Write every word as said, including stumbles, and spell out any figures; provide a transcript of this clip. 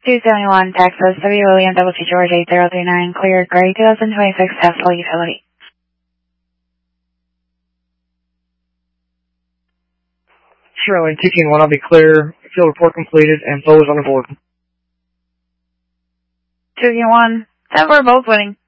two seventy-one Texas, W. William W. T. George eight zero three nine, cleared gray two thousand twenty-six Tesla utility. Sierra Lane two King one, I'll be clear. Field report completed and flow is on the board. two King one, that we're both winning.